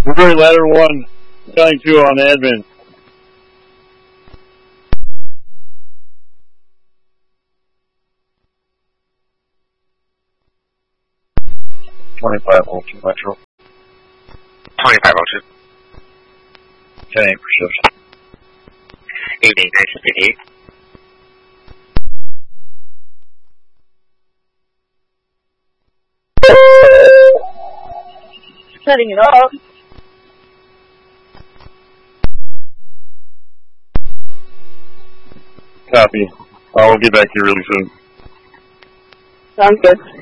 Blueberry ladder 1, selling 2 on admin. $2502 Metro. 2502. 10-8 Precision. 88958. Setting it up. Copy. I'll get back to you really soon. Sounds good.